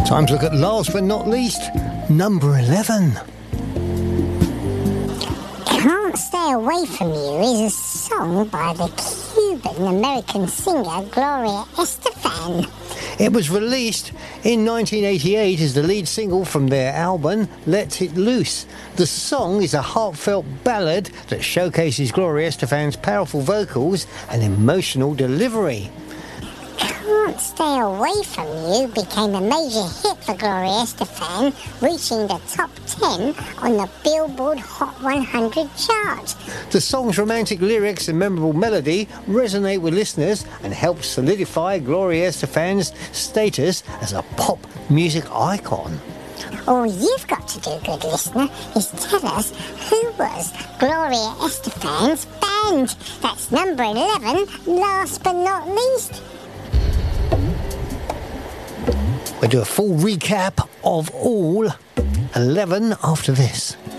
Time to look at last but not least, number 11. Can't Stay Away From You is a song by the Cuban-American singer Gloria Estefan. It was released in 1988 as the lead single from their album Let It Loose. The song is a heartfelt ballad that showcases Gloria Estefan's powerful vocals and emotional delivery. Can't Stay Away From You became a major hit for Gloria Estefan, reaching the top 10 on the Billboard Hot 100 chart. The song's romantic lyrics and memorable melody resonate with listeners and help solidify Gloria Estefan's status as a pop music icon. All you've got to do, good listener, is tell us who was Gloria Estefan's band. That's number 11, last but not least. We'll do a full recap of all 11 after this.